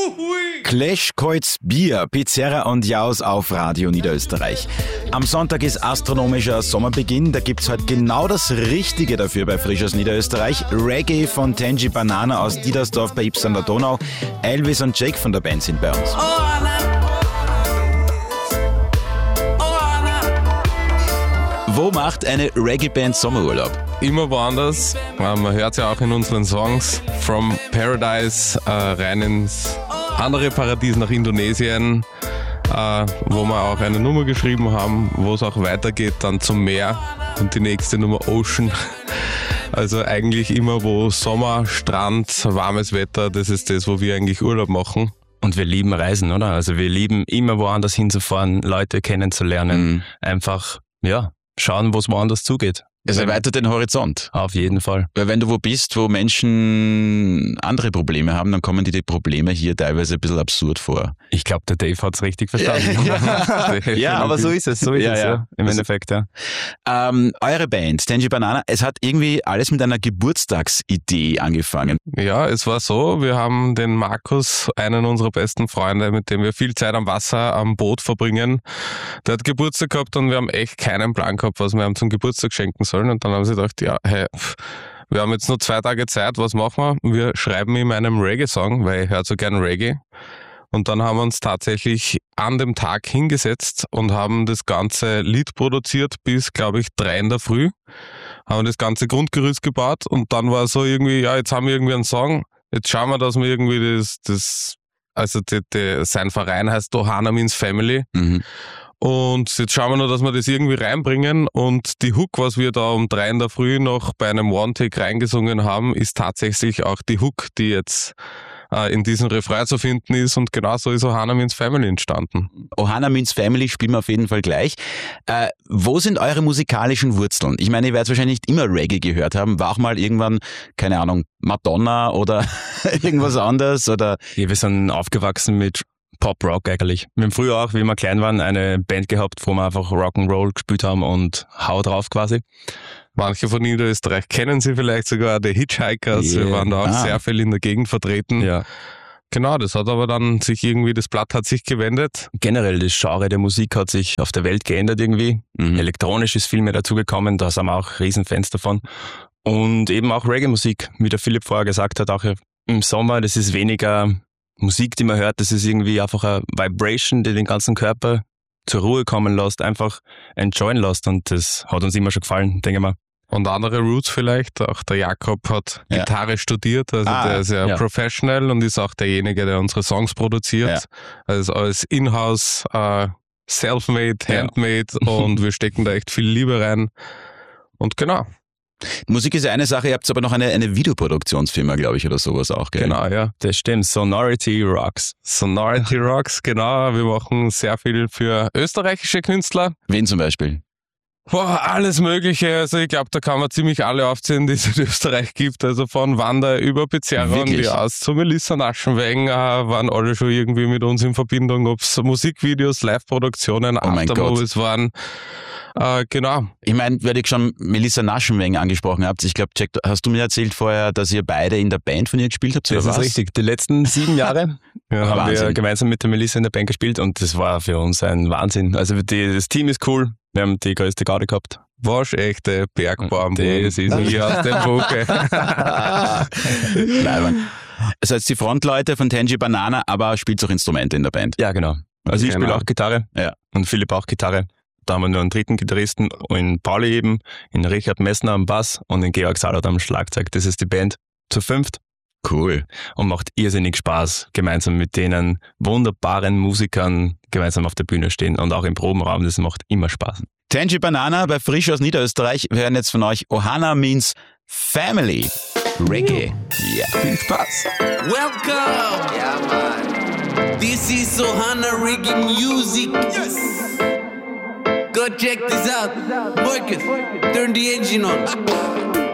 Clash Kreuz Bier, Pizzeria und Jaus auf Radio Niederösterreich. Am Sonntag ist astronomischer Sommerbeginn. Da gibt's halt genau das Richtige dafür bei Frisch aus Niederösterreich. Reggae von Tenji Banana aus Diedersdorf bei Ybbs an der Donau. Elvis und Jake von der Band sind bei uns. Wo macht eine Reggae-Band Sommerurlaub? Immer woanders. Man hört ja auch in unseren Songs. From Paradise rein ins andere Paradies nach Indonesien, wo wir auch eine Nummer geschrieben haben, wo es auch weitergeht dann zum Meer und die nächste Nummer Ocean. Also eigentlich immer, wo Sommer, Strand, warmes Wetter, das ist das, wo wir eigentlich Urlaub machen. Und wir lieben Reisen, oder? Also wir lieben immer woanders hinzufahren, Leute kennenzulernen, einfach, schauen, wo es woanders zugeht. Es erweitert den Horizont. Auf jeden Fall. Weil wenn du wo bist, wo Menschen andere Probleme haben, dann kommen dir die Probleme hier teilweise ein bisschen absurd vor. Ich glaube, der Dave hat es richtig verstanden. Ja, aber so ist es. Im Endeffekt, ja. Eure Band, Tenji Banana, es hat irgendwie alles mit einer Geburtstagsidee angefangen. Ja, es war so, wir haben den Markus, einen unserer besten Freunde, mit dem wir viel Zeit am Wasser, am Boot verbringen. Der hat Geburtstag gehabt und wir haben echt keinen Plan gehabt, was wir ihm zum Geburtstag schenken sollen. Und dann haben sie gedacht, wir haben jetzt nur 2 Tage Zeit, was machen wir? Wir schreiben ihm einen Reggae-Song, weil ich höre so gern Reggae. Und dann haben wir uns tatsächlich an dem Tag hingesetzt und haben das ganze Lied produziert bis, glaube ich, 3 in der Früh. Haben das ganze Grundgerüst gebaut und dann war so irgendwie, jetzt haben wir irgendwie einen Song. Jetzt schauen wir, dass wir irgendwie sein Verein heißt Ohana Means Family. Mhm. Und jetzt schauen wir nur, dass wir das irgendwie reinbringen und die Hook, was wir da um 3 in der Früh noch bei einem One-Take reingesungen haben, ist tatsächlich auch die Hook, die jetzt in diesem Refrain zu finden ist und genauso ist Ohana Means Family entstanden. Ohana Means Family spielen wir auf jeden Fall gleich. Wo sind eure musikalischen Wurzeln? Ich meine, ihr werdet wahrscheinlich nicht immer Reggae gehört haben. War auch mal irgendwann, keine Ahnung, Madonna oder irgendwas anderes? Oder? Ja, wir sind aufgewachsen mit Pop-Rock eigentlich. Wir haben früher auch, wie wir klein waren, eine Band gehabt, wo wir einfach Rock'n'Roll gespielt haben und Hau drauf quasi. Manche von Niederösterreich kennen sie vielleicht sogar, die Hitchhikers. Wir waren da auch sehr viel in der Gegend vertreten. Ja. Genau, das hat aber dann das Blatt hat sich gewendet. Generell, das Genre der Musik hat sich auf der Welt geändert irgendwie. Mhm. Elektronisch ist viel mehr dazugekommen, da sind wir auch Riesenfans davon. Und eben auch Reggae-Musik, wie der Philipp vorher gesagt hat, auch im Sommer, das ist weniger Musik, die man hört, das ist irgendwie einfach eine Vibration, die den ganzen Körper zur Ruhe kommen lässt, einfach enjoyen lässt und das hat uns immer schon gefallen, denke ich mal. Und andere Roots vielleicht, auch der Jakob hat Gitarre studiert, also der ist ja professional und ist auch derjenige, der unsere Songs produziert. Ja. Also alles in-house, self-made, handmade und wir stecken da echt viel Liebe rein und genau. Musik ist ja eine Sache, ihr habt aber noch eine Videoproduktionsfirma, glaube ich, oder sowas auch, gell? Genau, ja, das stimmt. Sonority Rocks. Sonority Rocks, genau. Wir machen sehr viel für österreichische Künstler. Wen zum Beispiel? Alles Mögliche. Also ich glaube, da kann man ziemlich alle aufzählen, die es in Österreich gibt. Also von Wanda über Pizzeria und die aus zu Melissa Naschenweng waren alle schon irgendwie mit uns in Verbindung, ob es Musikvideos, Live-Produktionen, Aftermovies waren. Genau. Ich meine, weil ihr schon Melissa Naschenweng angesprochen habt, ich glaube, Jack, hast du mir erzählt vorher, dass ihr beide in der Band von ihr gespielt habt? Das ist richtig. Die letzten 7 Jahre haben wir gemeinsam mit der Melissa in der Band gespielt und das war für uns ein Wahnsinn. Also das Team ist cool. Wir haben die größte Garde gehabt. Waschechte Bergbaum. Das ist hier aus dem Buche. Nein, also jetzt die Frontleute von Tenji Banana, aber spielt auch Instrumente in der Band. Ja, genau. Also ich spiele auch Gitarre und Philipp auch Gitarre. Da haben wir nur einen dritten Gitarristen, in Pauli eben, in Richard Messner am Bass und in Georg Salot am Schlagzeug. Das ist die Band zu 5. Cool. Und macht irrsinnig Spaß, gemeinsam mit denen wunderbaren Musikern gemeinsam auf der Bühne stehen und auch im Probenraum. Das macht immer Spaß. Tenji Banana bei Frisch aus Niederösterreich. Wir hören jetzt von euch Ohana Means Family. Reggae. Ja. Viel Spaß. Welcome. Ja, man. This is Ohana Reggae Music. Yes. Go check this out. Marcus, turn the engine on.